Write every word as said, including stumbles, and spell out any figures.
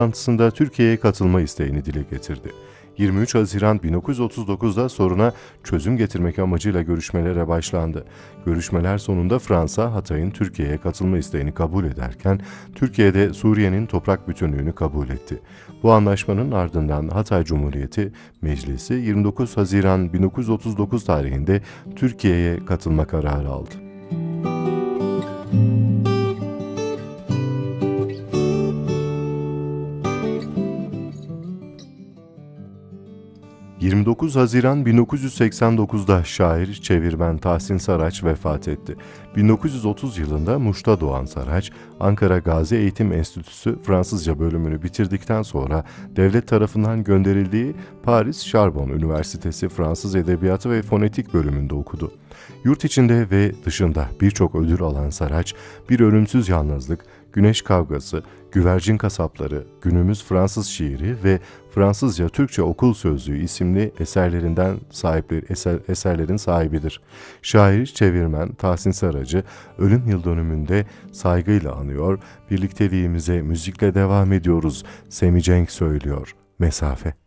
toplantısında Türkiye'ye katılma isteğini dile getirdi. yirmi üç Haziran bin dokuz yüz otuz dokuz'da soruna çözüm getirmek amacıyla görüşmelere başlandı. Görüşmeler sonunda Fransa, Hatay'ın Türkiye'ye katılma isteğini kabul ederken, Türkiye de Suriye'nin toprak bütünlüğünü kabul etti. Bu anlaşmanın ardından Hatay Cumhuriyeti Meclisi yirmi dokuz Haziran bin dokuz yüz otuz dokuz tarihinde Türkiye'ye katılma kararı aldı. yirmi dokuz Haziran bin dokuz yüz seksen dokuz'da şair, çevirmen Tahsin Saraç vefat etti. bin dokuz yüz otuz yılında Muş'ta doğan Saraç, Ankara Gazi Eğitim Enstitüsü Fransızca bölümünü bitirdikten sonra devlet tarafından gönderildiği Paris Charbon Üniversitesi Fransız Edebiyatı ve Fonetik bölümünde okudu. Yurt içinde ve dışında birçok ödül alan Saraç, Bir Ölümsüz Yalnızlık, Güneş Kavgası, Güvercin Kasapları, Günümüz Fransız Şiiri ve Fransızca Türkçe Okul Sözlüğü isimli eserlerinden sahipleri, eser, eserlerin sahibidir. Şair, çevirmen Tahsin Saracı ölüm yıl dönümünde saygıyla anıyor, birlikteliğimize müzikle devam ediyoruz. Semi Cenk söylüyor, Mesafe.